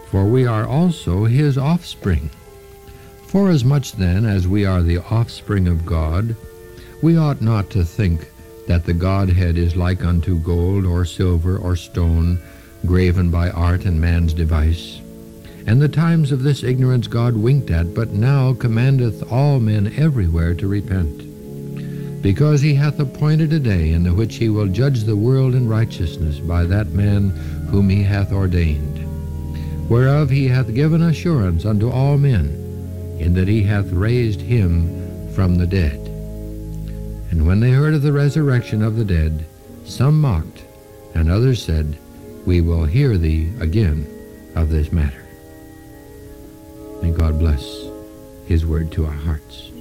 for we are also his offspring. Forasmuch then as we are the offspring of God, we ought not to think that the Godhead is like unto gold or silver or stone, graven by art and man's device. And the times of this ignorance God winked at, but now commandeth all men everywhere to repent, because he hath appointed a day in the which he will judge the world in righteousness by that man whom he hath ordained, whereof he hath given assurance unto all men, in that he hath raised him from the dead. And when they heard of the resurrection of the dead, some mocked, and others said, We will hear thee again of this matter. May God bless his word to our hearts.